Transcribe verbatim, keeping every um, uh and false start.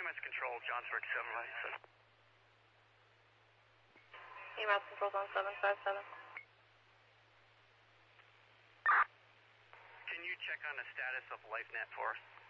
M S Control, Johnsburg seven five seven. E M S Control on seven five seven. Can you check on the status of LifeNet for us?